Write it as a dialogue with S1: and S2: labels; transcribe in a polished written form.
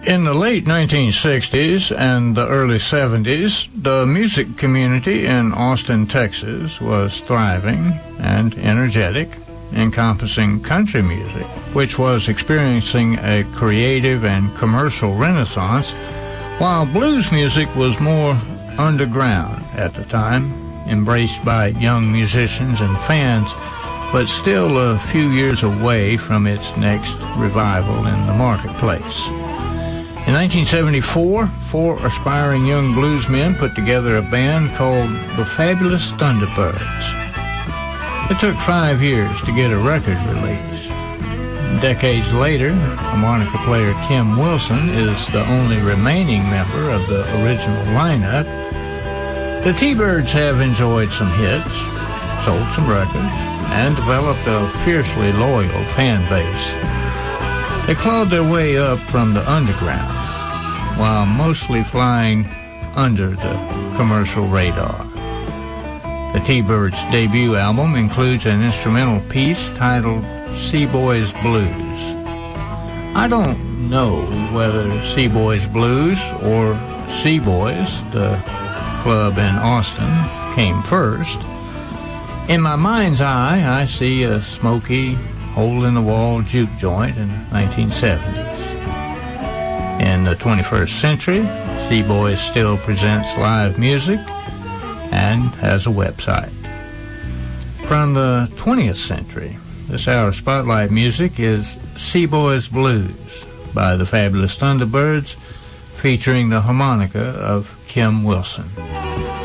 S1: In the late 1960s and the early 70s, the music community in Austin, Texas was thriving and energetic, encompassing country music, which was experiencing a creative and commercial renaissance, while blues music was more underground at the time, embraced by young musicians and fans, but still a few years away from its next revival in the marketplace. In 1974, four aspiring young bluesmen put together a band called the Fabulous Thunderbirds. It took 5 years to get a record released. Decades later, harmonica player Kim Wilson is the only remaining member of the original lineup. The T-Birds have enjoyed some hits, sold some records, and developed a fiercely loyal fan base. They clawed their way up from the underground, while mostly flying under the commercial radar. The T-Birds' debut album includes an instrumental piece titled Seaboys Blues. I don't know whether Seaboys Blues or Seaboys, the club in Austin, came first. In my mind's eye, I see a smoky, hole-in-the-wall juke joint in the 1970s. In the 21st century, Seaboys still presents live music and has a website. From the 20th century, this hour's spotlight music is Seaboys Blues by the Fabulous Thunderbirds, featuring the harmonica of Kim Wilson.